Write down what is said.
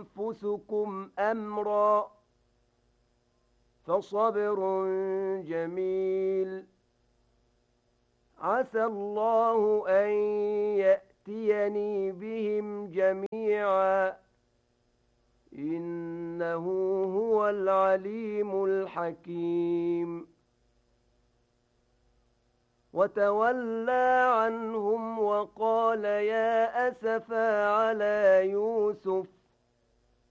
أنفسكم أمرا فصبر جميل عسى الله أن يأتيني بهم جميعا إنه هو العليم الحكيم وتولى عنهم وقال يا أسفا على يوسف